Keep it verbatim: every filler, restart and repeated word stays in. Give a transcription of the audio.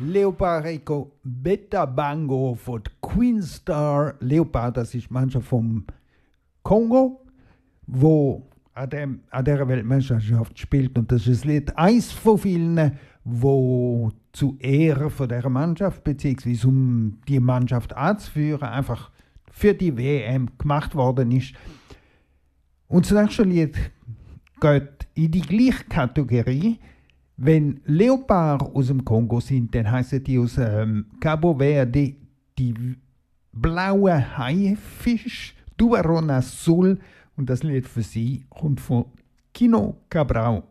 Leopardo Beta Bango von Queen Star Leopard, das ist mancher vom Kongo, wo an, dem, an dieser Weltmeisterschaft spielt. Und das ist das Lied eins von vielen, wo zu Ehren von dieser Mannschaft, beziehungsweise um die Mannschaft anzuführen, einfach für die W M gemacht worden ist. Und das nächste Lied geht in die gleiche Kategorie. Wenn Leopard aus dem Kongo sind, dann heißen die aus ähm, Cabo Verde die blaue Haifisch, Tubarón Azul. Und das Lied für sie kommt von Kino Cabral.